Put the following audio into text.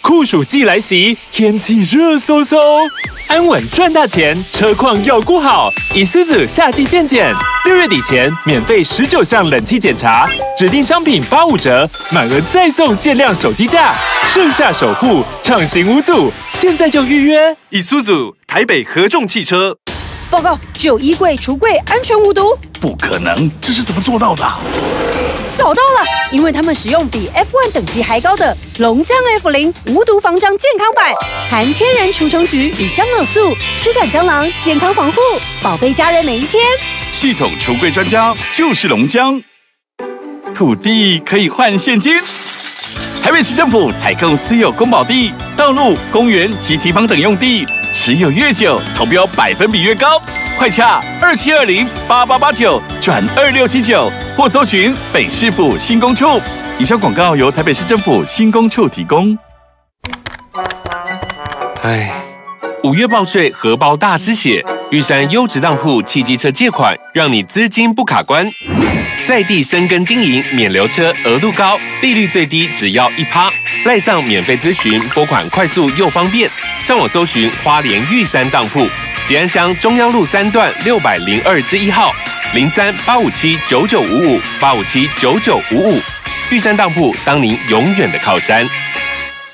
酷暑季来袭，天气热飕飕，安稳赚大钱，车况要顾好。Isuzu 夏季健检，6月底前免费19项冷气检查，指定商品85折，满额再送限量手机架，盛夏守护，畅行无阻，现在就预约。 Isuzu 台北合众汽车。 报告，只有衣柜、橱柜安全无毒。 不可能，这是怎么做到的？ 找到了，因为他们使用比 F1 等级还高的龙江 F0无毒防蟑健康版，含天然除虫菊与樟脑素，驱赶蟑螂，健康防护，宝贝家人每一天。 系统橱柜专家就是龙江。土地可以换现金。台北市政府采购私有公保地、道路、公园及堤防等用地，持有越久，投标百分比越高。快洽27208889转2679，或搜寻北市府新工处。以上广告由台北市政府新工处提供。 5月报税荷包大失血，玉山优质当铺汽机车借款，让你资金不卡关。在地深耕经营，免留车，额度高，利率最低只要1%。赖上免费咨询，拨款快速又方便。上网搜寻花莲玉山当铺，吉安乡中央路3段602-1号，03-857-9955，857-9955。玉山当铺，当您永远的靠山。